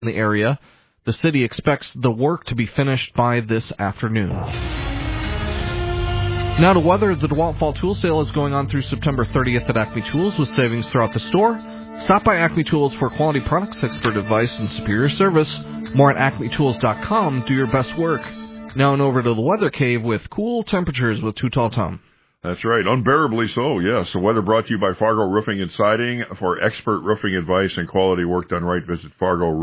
in the area. The city expects the work to be finished by this afternoon. Now to weather. The DeWalt Fall Tool Sale is going on through September 30th at Acme Tools with savings throughout the store. Stop by Acme Tools for quality products, expert advice, and superior service. More at acmetools.com. Do your best work. Now and over to the Weather Cave with cool temperatures with Too Tall Tom. That's right. Unbearably so, yes. The weather brought to you by Fargo Roofing and Siding. For expert roofing advice and quality work done right, visit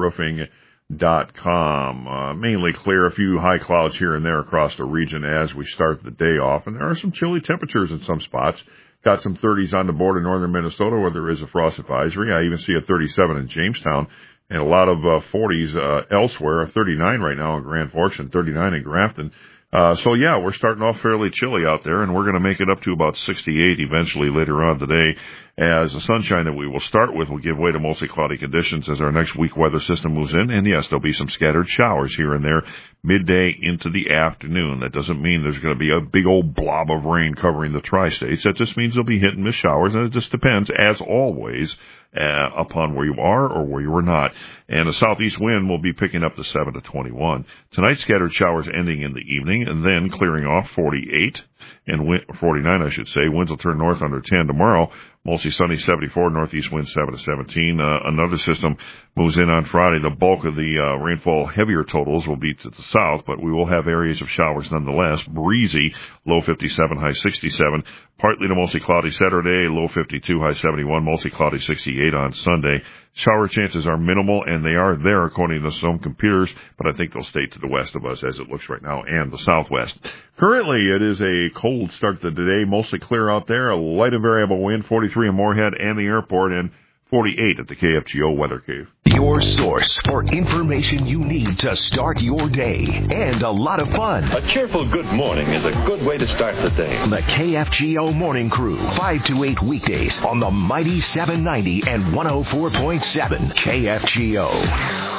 FargoRoofing.com. Mainly clear, a few high clouds here and there across the region as we start the day off. And there are some chilly temperatures in some spots. Got some 30s on the board in northern Minnesota where there is a frost advisory. I even see a 37 in Jamestown. And a lot of 40s elsewhere, 39 right now in Grand Forks and 39 in Grafton. So, yeah, we're starting off fairly chilly out there, and we're going to make it up to about 68 eventually later on today as the sunshine that we will start with will give way to mostly cloudy conditions as our next weak weather system moves in. And, yes, there'll be some scattered showers here and there midday into the afternoon. That doesn't mean there's going to be a big old blob of rain covering the tri-states. That just means there'll be hit and miss showers, and it just depends, as always, upon where you are or where you are not. And the southeast wind will be picking up to 7 to 21. Tonight, scattered showers ending in the evening and then clearing off 48 and 49, I should say. Winds will turn north under 10 tomorrow. Mostly sunny, 74, northeast wind 7 to 17. Another system moves in on Friday. The bulk of the rainfall heavier totals will be to the south, but we will have areas of showers nonetheless. Breezy, low 57, high 67. Partly to mostly cloudy Saturday, low 52, high 71, mostly cloudy 68 on Sunday. Shower chances are minimal, and they are there according to some computers, but I think they'll stay to the west of us as it looks right now, and the southwest. Currently, it is a cold start to the day, mostly clear out there, a light and variable wind, 43 in Moorhead and the airport, and 48 at the KFGO Weather Cave. Your source for information you need to start your day and a lot of fun. A cheerful good morning is a good way to start the day. The KFGO Morning Crew, 5 to 8 weekdays on the mighty 790 and 104.7 KFGO.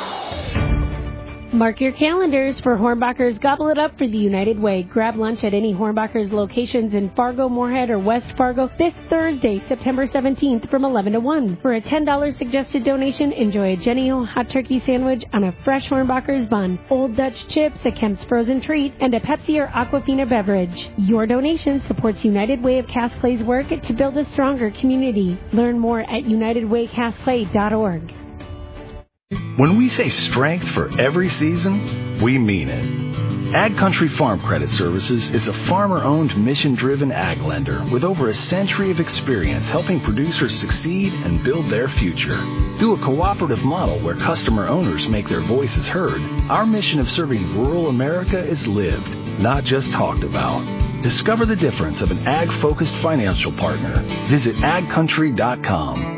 Mark your calendars for Hornbacher's Gobble It Up for the United Way. Grab lunch at any Hornbacher's locations in Fargo, Moorhead, or West Fargo this Thursday, September 17th from 11 to 1. For a $10 suggested donation, enjoy a Jenny O hot turkey sandwich on a fresh Hornbacher's bun, Old Dutch chips, a Kemp's frozen treat, and a Pepsi or Aquafina beverage. Your donation supports United Way of Cass Clay's work to build a stronger community. Learn more at unitedwaycassclay.org. When we say strength for every season, we mean it. Ag Country Farm Credit Services is a farmer-owned, mission-driven ag lender with over a century of experience helping producers succeed and build their future. Through a cooperative model where customer owners make their voices heard, our mission of serving rural America is lived, not just talked about. Discover the difference of an ag-focused financial partner. Visit agcountry.com.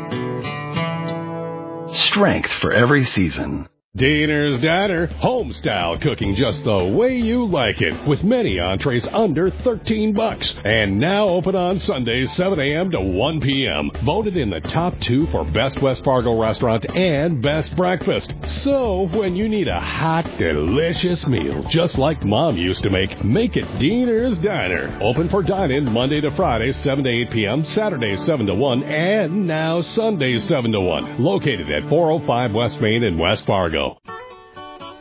Strength for every season. Diener's Diner, home-style cooking just the way you like it, with many entrees under $13. And now open on Sundays, 7 a.m. to 1 p.m. Voted in the top 2 for Best West Fargo Restaurant and Best Breakfast. So, when you need a hot, delicious meal, just like Mom used to make it Diener's Diner. Open for dine-in Monday to Friday, 7 to 8 p.m., Saturdays, 7 to 1, and now Sundays, 7 to 1. Located at 405 West Main in West Fargo.